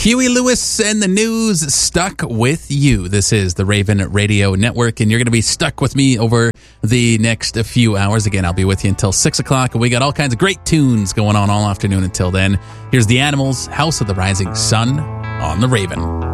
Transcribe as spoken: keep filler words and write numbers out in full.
Huey Lewis and the News, Stuck With You. This is the Raven Radio Network, and you're going to be stuck with me over the next few hours. Again, I'll be with you until six o'clock, and we got all kinds of great tunes going on all afternoon until then. Here's The Animals, House of the Rising Sun on the Raven.